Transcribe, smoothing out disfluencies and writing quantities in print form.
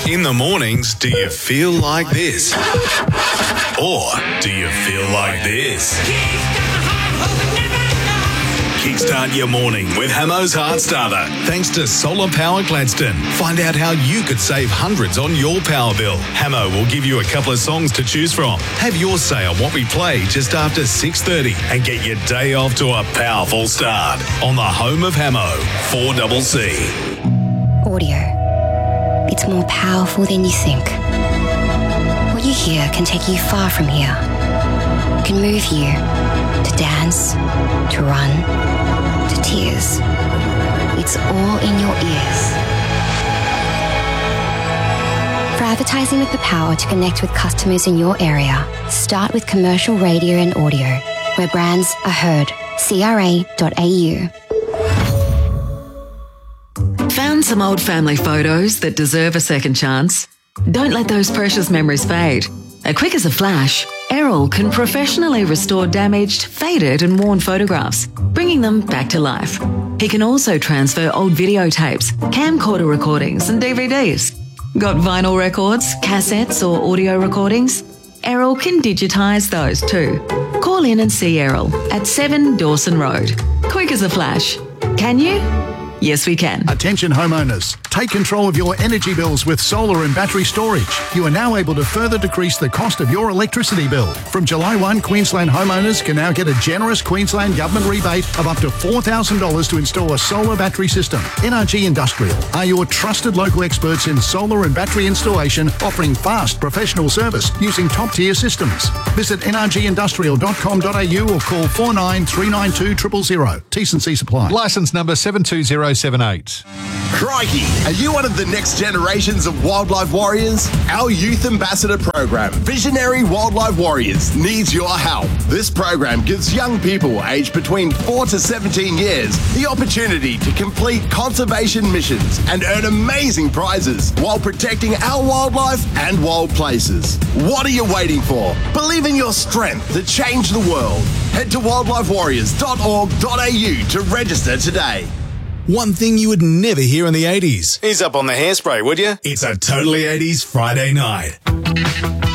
In the mornings, do you feel like this? Or do you feel like this? Kickstart your morning with Hamo's Heart Starter. Thanks to Solar Power Gladstone. Find out how you could save hundreds on your power bill. Hamo will give you a couple of songs to choose from. Have your say on what we play just after 6:30 and get your day off to a powerful start on the home of Hamo, 4CC. Audio. It's more powerful than you think. What you hear can take you far from here. It can move you to dance, to run, to tears. It's all in your ears. For advertising with the power to connect with customers in your area, start with commercial radio and audio, where brands are heard. CRA.au. Found some old family photos that deserve a second chance? Don't let those precious memories fade. Quick as a flash, Errol can professionally restore damaged, faded and worn photographs, bringing them back to life. He can also transfer old videotapes, camcorder recordings and DVDs. Got vinyl records, cassettes or audio recordings? Errol can digitise those too. Call in and see Errol at 7 Dawson Road. Quick as a flash. Can you? Yes, we can. Attention homeowners. Take control of your energy bills with solar and battery storage. You are now able to further decrease the cost of your electricity bill. From July 1, Queensland homeowners can now get a generous Queensland government rebate of up to $4,000 to install a solar battery system. NRG Industrial are your trusted local experts in solar and battery installation, offering fast professional service using top-tier systems. Visit nrgindustrial.com.au or call 49392000. T&C supply. Licence number 72078. Crikey! Are you one of the next generations of wildlife warriors? Our Youth Ambassador program, Visionary Wildlife Warriors, needs your help. This program gives young people aged between 4 to 17 years the opportunity to complete conservation missions and earn amazing prizes while protecting our wildlife and wild places. What are you waiting for? Believe in your strength to change the world. Head to wildlifewarriors.org.au to register today. One thing you would never hear in the 80s. Ease up on the hairspray, would you? It's a totally 80s Friday night.